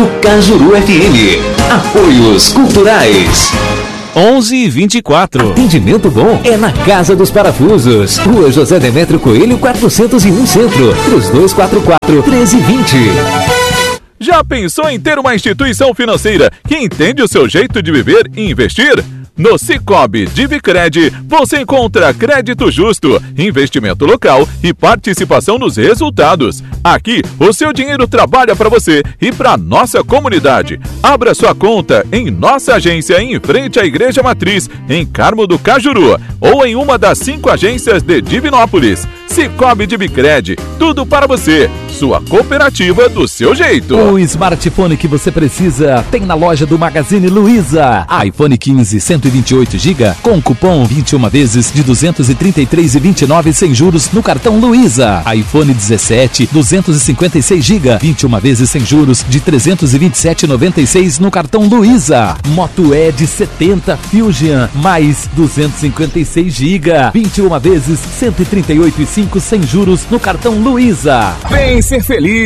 Cajuru FM. Apoios Culturais. 11h24. Atendimento bom é na Casa dos Parafusos. Rua José Demétrio Coelho, 401 Centro. 3244-1320. Já pensou em ter uma instituição financeira que entende o seu jeito de viver e investir? No Sicoob Divicred, você encontra crédito justo, investimento local e participação nos resultados. Aqui, o seu dinheiro trabalha para você e para nossa comunidade. Abra sua conta em nossa agência em frente à Igreja Matriz, em Carmo do Cajuru, ou em uma das 5 agências de Divinópolis. Sicoob Divicred, tudo para você. Sua cooperativa do seu jeito. O smartphone que você precisa tem na loja do Magazine Luiza. iPhone 15, 128 GB com cupom 21 vezes de 233,29 sem juros no cartão Luiza. iPhone 17, 256 GB, 21 vezes sem juros de 327,96 no cartão Luiza. Moto E de 70 Fusion, mais 256 GB, 21 vezes 138,5 sem juros no cartão Luiza. Vem ser feliz!